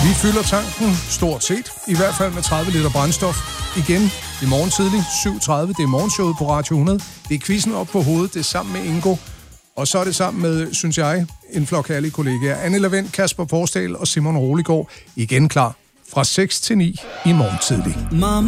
Vi fylder tanken stort set, i hvert fald med 30 liter brændstof. Igen i morgen tidlig, 7.30. Det er morgenshowet på Radio 100. Det er quizzen op på hovedet, det er sammen med Ingo. Og så er det sammen med, synes jeg, en flok kærlige kollegaer. Anne Lavend, Kasper Forsdal og Simon Roligård igen klar fra 6 til 9 i morgen tidlig.